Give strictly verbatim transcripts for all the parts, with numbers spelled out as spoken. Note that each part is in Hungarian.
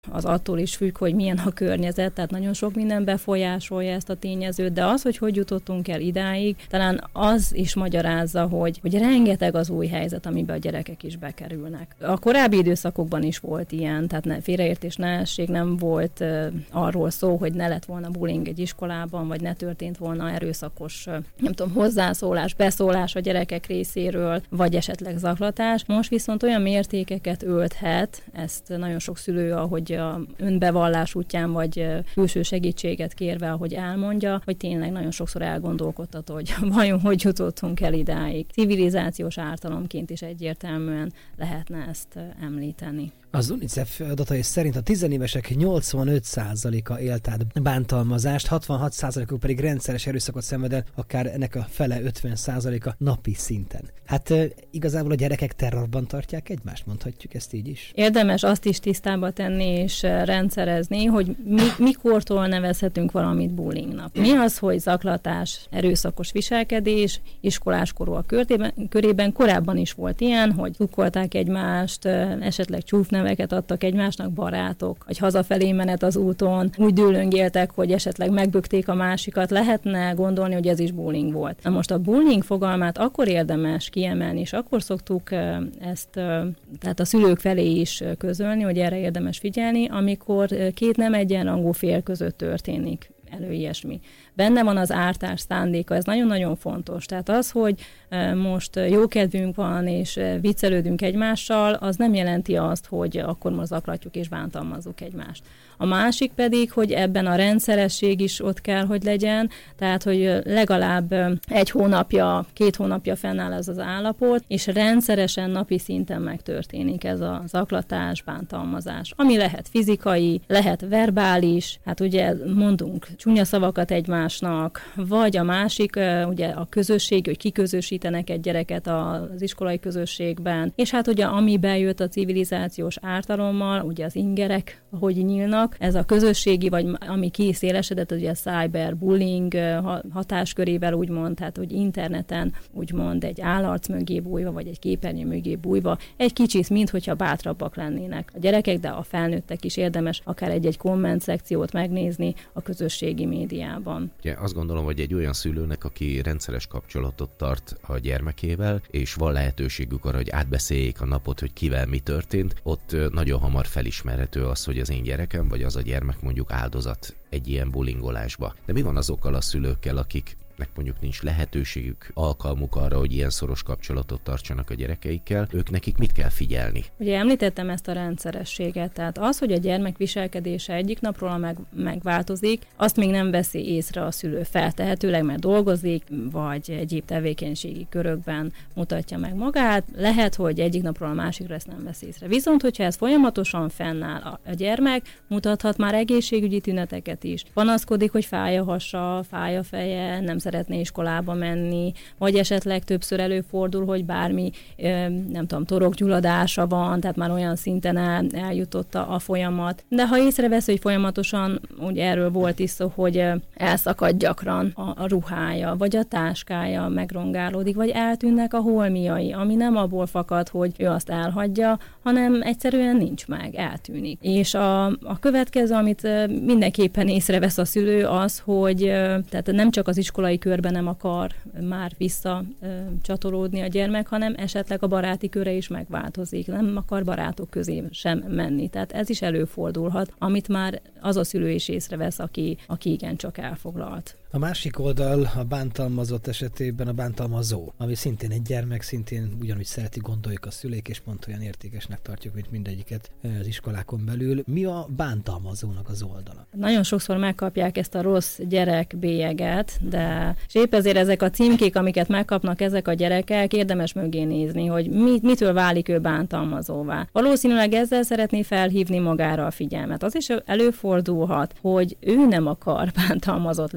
az attól is függ, hogy milyen a környezet, tehát nagyon sok minden befolyásolja ezt a tényezőt, de az, hogy hogy jutottunk el idáig, talán az is magyarázza, hogy, hogy rengeteg az új helyzet, amiben a gyerekek is bekerülnek. A korábbi időszakokban is volt ilyen, tehát ne, félreértés ne essék, nem volt uh, arról szó, hogy ne lett volna bullying egy iskolában, vagy ne történt volna erőszakos, uh, nem tudom, hozzászólás, beszólás a gyerekek részéről, vagy esetleg zaklatás. Most viszont olyan mértékeket ölthet, ezt nagyon sok szülő, ahogy a önbevallás útján, vagy külső segítséget kérve, ahogy elmondja, hogy tényleg nagyon sokszor elgondolkodtat, hogy vajon hogy jutottunk el idáig. Civilizációs ártalomként is egyértelműen lehetne ezt említeni. Az UNICEF adatai szerint a tizenévesek nyolcvanöt százaléka élt át bántalmazást, hatvanhat százalékuk pedig rendszeres erőszakot szenved el, akár ennek a fele ötven százaléka napi szinten. Hát e, igazából a gyerekek terrorban tartják egymást, mondhatjuk ezt így is? Érdemes azt is tisztába tenni és rendszerezni, hogy mi, mikortól nevezhetünk valamit bullyingnak. Mi az, hogy zaklatás, erőszakos viselkedés, iskoláskorúak körében, körében korábban is volt ilyen, hogy cukkolták egymást, esetleg csúfneveket adtak egymásnak barátok, vagy hazafelé menet az úton, úgy dőlöngéltek, hogy esetleg megbökték a másikat, lehetne gondolni, hogy ez is bullying volt. Na most a bullying fogalmát akkor érdemes kiemelni, és akkor szoktuk ezt, tehát a szülők felé is közölni, hogy erre érdemes figyelni, amikor két nem egyenrangú fél között történik elő ilyesmi. Benne van az ártás szándéka, ez nagyon-nagyon fontos. Tehát az, hogy most jókedvünk van, és viccelődünk egymással, az nem jelenti azt, hogy akkor most zaklatjuk és bántalmazzuk egymást. A másik pedig, hogy ebben a rendszeresség is ott kell, hogy legyen, tehát, hogy legalább egy hónapja, két hónapja fennáll ez az állapot, és rendszeresen napi szinten megtörténik ez a zaklatás, bántalmazás, ami lehet fizikai, lehet verbális, hát ugye mondunk csúnya szavakat egymásnak, vagy a másik, ugye a közösség, hogy kiközösítenek egy gyereket az iskolai közösségben, és hát ugye ami bejött a civilizációs ártalommal, ugye az ingerek, ahogy nyílnak, ez a közösségi, vagy ami kiszélesedett, ugye a cyberbullying hatáskörével úgymond, tehát hogy interneten úgymond egy állarc mögé bújva, vagy egy képernyő mögé bújva, egy kicsit, minthogyha bátrabbak lennének a gyerekek, de a felnőttek is érdemes akár egy-egy komment szekciót megnézni a közösségi médiában. Ugye azt gondolom, hogy egy olyan szülőnek, aki rendszeres kapcsolatot tart a gyermekével, és van lehetőségük arra, hogy átbeszéljék a napot, hogy kivel mi történt, ott nagyon hamar felismerhető az, hogy az én gyerekem, vagy az a gyermek mondjuk áldozat egy ilyen bullyingolásba. De mi van azokkal a szülőkkel, akik mondjuk nincs lehetőségük, alkalmuk arra, hogy ilyen szoros kapcsolatot tartsanak a gyerekeikkel, ők nekik mit kell figyelni? Ugye említettem ezt a rendszerességet, tehát az, hogy a gyermek viselkedése egyik napról meg, megváltozik, azt még nem veszi észre a szülő feltehetőleg, mert dolgozik, vagy egyéb tevékenységi körökben mutatja meg magát. Lehet, hogy egyik napról a másikra ezt nem veszi észre. Viszont, hogyha ez folyamatosan fennáll, a, a gyermek mutathat már egészségügyi tüneteket is. Panaszkodik, hogy fáj a hasa, fáj a feje, nem szeretné iskolába menni, vagy esetleg többször előfordul, hogy bármi, nem tudom, torokgyulladása van, tehát már olyan szinten el, eljutott a, a folyamat. De ha észrevesz, hogy folyamatosan, ugye erről volt is szó, hogy elszakad gyakran a, a ruhája, vagy a táskája megrongálódik, vagy eltűnnek a holmiai, ami nem abból fakad, hogy ő azt elhagyja, hanem egyszerűen nincs meg, eltűnik. És a, a következő, amit mindenképpen észrevesz a szülő, az, hogy tehát nem csak az iskolai körben nem akar már vissza csatolódni a gyermek, hanem esetleg a baráti köre is megváltozik. Nem akar barátok közé sem menni. Tehát ez is előfordulhat, amit már az a szülő is észrevesz, aki, aki igencsak elfoglalt. A másik oldal a bántalmazott esetében a bántalmazó, ami szintén egy gyermek, szintén ugyanúgy szereti, gondoljuk a szülék, és pont olyan értékesnek tartjuk, mint mindegyiket az iskolákon belül. Mi a bántalmazónak az oldala? Nagyon sokszor megkapják ezt a rossz gyerek bélyeget, de és épp ezért ezek a címkék, amiket megkapnak ezek a gyerekek, érdemes mögé nézni, hogy mit, mitől válik ő bántalmazóvá. Valószínűleg ezzel szeretné felhívni magára a figyelmet. Az is előfordulhat, hogy ő nem akar bántalmazott lenni,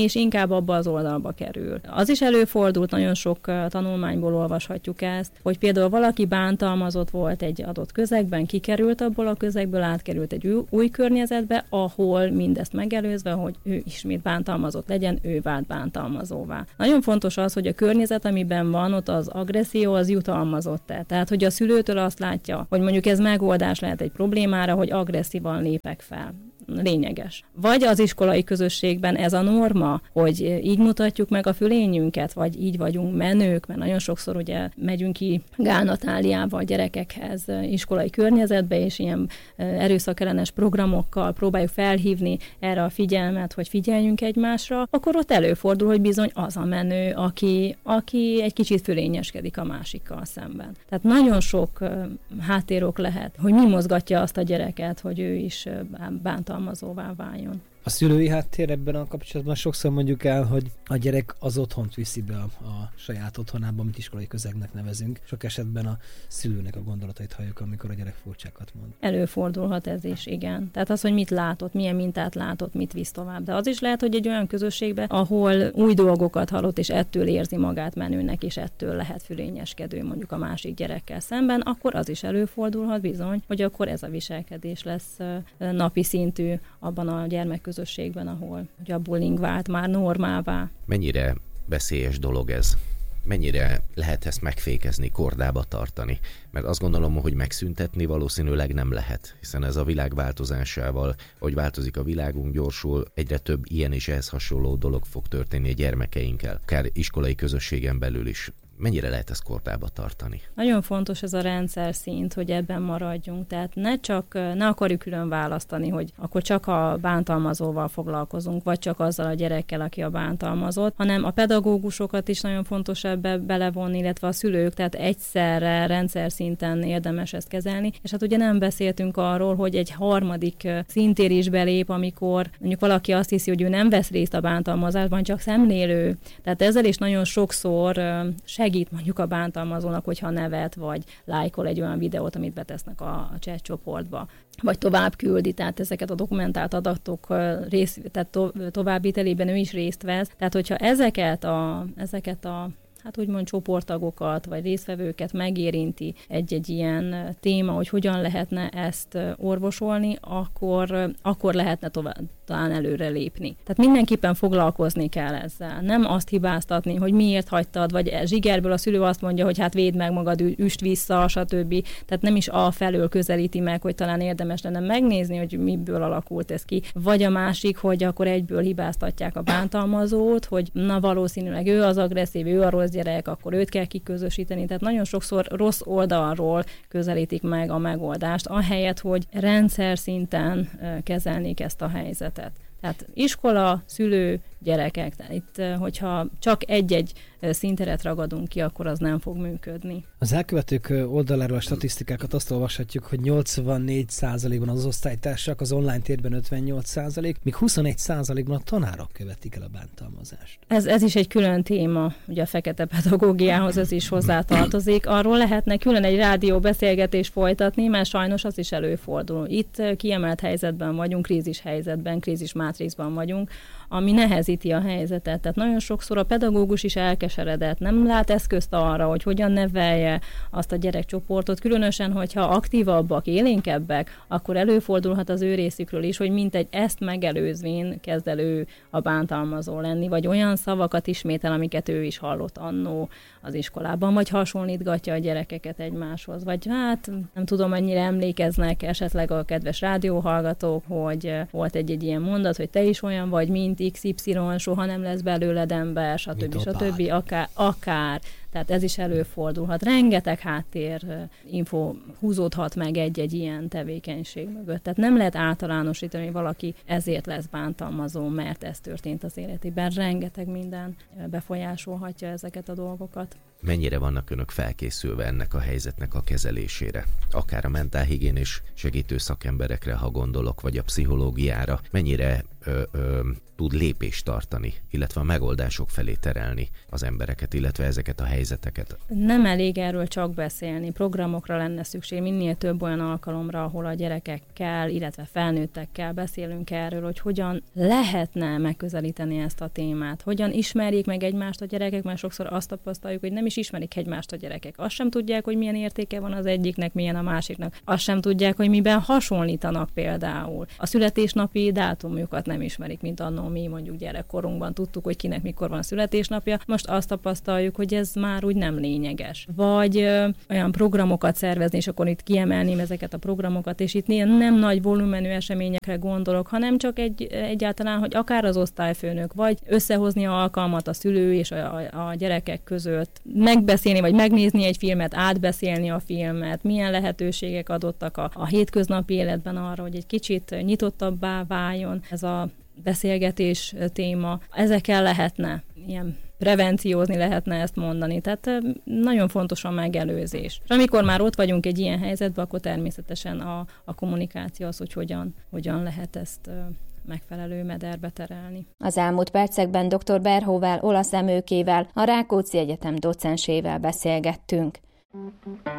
és inkább abba az oldalba kerül. Az is előfordult, nagyon sok tanulmányból olvashatjuk ezt, hogy például valaki bántalmazott volt egy adott közegben, kikerült abból a közegből, átkerült egy új környezetbe, ahol mindezt megelőzve, hogy ő ismét bántalmazott legyen, ő vált bántalmazóvá. Nagyon fontos az, hogy a környezet, amiben van, ott az agresszió, az jutalmazott-e. Tehát, hogy a szülőtől azt látja, hogy mondjuk ez megoldás lehet egy problémára, hogy agresszívan lépek fel. Lényeges. Vagy az iskolai közösségben ez a norma, hogy így mutatjuk meg a fölényünket, vagy így vagyunk menők, mert nagyon sokszor ugye megyünk ki Gál Natáliával a gyerekekhez iskolai környezetbe, és ilyen erőszakellenes programokkal próbáljuk felhívni erre a figyelmet, hogy figyeljünk egymásra, akkor ott előfordul, hogy bizony az a menő, aki, aki egy kicsit fölényeskedik a másikkal szemben. Tehát nagyon sok háttérok lehet, hogy mi mozgatja azt a gyereket, hogy ő is bántalmazóvá váljon. A szülői háttér ebben a kapcsolatban sokszor mondjuk el, hogy a gyerek az otthont viszi be a, a saját otthonába, amit iskolai közegnek nevezünk. Sok esetben a szülőnek a gondolatait halljuk, amikor a gyerek furcsákat mond. Előfordulhat ez is, igen. Tehát az, hogy mit látott, milyen mintát látott, mit visz tovább. De az is lehet, hogy egy olyan közösségben, ahol új dolgokat hallott, és ettől érzi magát menőnek, és ettől lehet fülényeskedő mondjuk a másik gyerekkel szemben, akkor az is előfordulhat bizony, hogy akkor ez a viselkedés lesz napi szintű abban a gyermek közösségben, ahol ugye a bullying vált már normává. Mennyire veszélyes dolog ez? Mennyire lehet ezt megfékezni, kordába tartani? Mert azt gondolom, hogy megszüntetni valószínűleg nem lehet, hiszen ez a világ változásával, hogy változik a világunk, gyorsul, egyre több ilyen és ehhez hasonló dolog fog történni a gyermekeinkkel, akár iskolai közösségen belül is. Mennyire lehet ezt kordába tartani? Nagyon fontos ez a rendszer szint, hogy ebben maradjunk. Tehát ne csak, ne akarjuk külön választani, hogy akkor csak a bántalmazóval foglalkozunk, vagy csak azzal a gyerekkel, aki a bántalmazott, hanem a pedagógusokat is nagyon fontos ebbe belevonni, illetve a szülők, tehát egyszerre rendszer szinten érdemes ezt kezelni. És hát ugye nem beszéltünk arról, hogy egy harmadik szintér is belép, amikor mondjuk valaki azt hiszi, hogy ő nem vesz részt a bántalmazásban, csak szemlélő. Tehát ezzel is nagyon sokszor segít segít mondjuk a bántalmazónak, hogyha nevet, vagy lájkol egy olyan videót, amit betesznek a, a chat csoportba, vagy tovább küldi, tehát ezeket a dokumentált adatok rész, tehát to, továbbvitelében ő is részt vesz. Tehát, hogyha ezeket a, ezeket a hát úgymond csoporttagokat, vagy résztvevőket megérinti egy-egy ilyen téma, hogy hogyan lehetne ezt orvosolni, akkor, akkor lehetne tovább, talán előre lépni. Tehát mindenképpen foglalkozni kell ezzel. Nem azt hibáztatni, hogy miért hagytad, vagy zsigerből a szülő azt mondja, hogy hát védd meg magad, üst vissza, stb. Tehát nem is afelől közelíti meg, hogy talán érdemes lenne megnézni, hogy miből alakult ez ki. Vagy a másik, hogy akkor egyből hibáztatják a bántalmazót, hogy na valószínűleg ő az agresszív, ő a rossz gyerek, akkor őt kell kiközösíteni. Tehát nagyon sokszor rossz oldalról közelítik meg a megoldást, ahelyett, hogy rendszer szinten kezelnék ezt a helyzetet. Tehát iskola, szülő, gyerekek. Tehát itt, hogyha csak egy-egy szinteret ragadunk ki, akkor az nem fog működni. Az elkövetők oldaláról a statisztikákat azt olvashatjuk, hogy nyolcvannégy százalékban az osztálytársak, az online térben ötvennyolc százalék, míg huszonegy százalékban a tanárok követik el a bántalmazást. Ez, ez is egy külön téma, ugye a fekete pedagógiához ez is hozzátartozik. Arról lehetne külön egy rádió beszélgetést folytatni, mert sajnos az is előfordul. Itt kiemelt helyzetben vagyunk, krízis helyzetben, krízis mátrixban vagyunk, ami nehezíti a helyzetet. Tehát nagyon sokszor a pedagógus is elkeseredett, nem lát eszközt arra, hogy hogyan nevelje azt a gyerekcsoportot, különösen, hogyha aktívabbak, élénkebbek, akkor előfordulhat az ő részükről is, hogy mintegy ezt megelőzvén kezd el ő a bántalmazó lenni, vagy olyan szavakat ismétel, amiket ő is hallott annó az iskolában, vagy hasonlítgatja a gyerekeket egymáshoz, vagy hát nem tudom, mennyire emlékeznek esetleg a kedves rádióhallgatók, hogy volt egy-egy ilyen mondat, hogy te is olyan vagy, mint iksz ipszilon, soha nem lesz belőled ember, stb. stb. Akár, akár. Tehát ez is előfordulhat. Rengeteg háttér info húzódhat meg egy-egy ilyen tevékenység mögött. Tehát nem lehet általánosítani, hogy valaki ezért lesz bántalmazó, mert ez történt az életében. Rengeteg minden befolyásolhatja ezeket a dolgokat. Mennyire vannak önök felkészülve ennek a helyzetnek a kezelésére? Akár a mentálhigiénés segítő szakemberekre, ha gondolok, vagy a pszichológiára. Mennyire ö, ö, tud lépést tartani, illetve a megoldások felé terelni az embereket, illetve ezeket a helyzeteket helyzeteket? Nem elég erről csak beszélni, programokra lenne szükség, minél több olyan alkalomra, ahol a gyerekekkel, illetve felnőttekkel beszélünk erről, hogy hogyan lehetne megközelíteni ezt a témát, hogyan ismerjék meg egymást a gyerekek, mert sokszor azt tapasztaljuk, hogy nem is ismerik egymást a gyerekek. Azt sem tudják, hogy milyen értéke van az egyiknek, milyen a másiknak. Azt sem tudják, hogy miben hasonlítanak például. A születésnapi dátumjukat nem ismerik, mint annó mi mondjuk gyerekkorunkban tudtuk, hogy kinek mikor van a születésnapja. Most azt tapasztaljuk, hogy ez már úgy nem lényeges. Vagy ö, olyan programokat szervezni, és akkor itt kiemelném ezeket a programokat, és itt nem nagy volumenű eseményekre gondolok, hanem csak egy, egyáltalán, hogy akár az osztályfőnök, vagy összehozni alkalmat a szülő és a, a, a gyerekek között, megbeszélni, vagy megnézni egy filmet, átbeszélni a filmet, milyen lehetőségek adottak a, a hétköznapi életben arra, hogy egy kicsit nyitottabbá váljon ez a beszélgetés téma. Ezekkel lehetne ilyen prevenciózni, lehetne ezt mondani. Tehát nagyon fontos a megelőzés. És amikor már ott vagyunk egy ilyen helyzetben, akkor természetesen a, a kommunikáció az, hogy hogyan, hogyan lehet ezt megfelelő mederbe terelni. Az elmúlt percekben dr. Berhóvel, Olasz Emőkével, a Rákóczi Egyetem docensével beszélgettünk.